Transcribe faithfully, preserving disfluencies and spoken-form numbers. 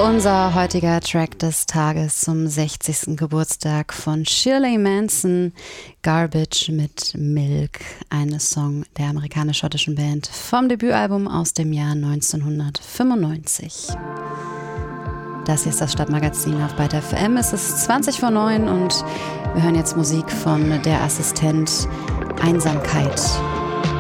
Unser heutiger Track des Tages zum sechzigsten Geburtstag von Shirley Manson, Garbage mit Milk, ein Song der amerikanisch-schottischen Band vom Debütalbum aus dem Jahr neunzehnhundertfünfundneunzig. Das hier ist das Stadtmagazin auf Byte F M. Es ist zwanzig vor neun und wir hören jetzt Musik von Der Assistent, Einsamkeit.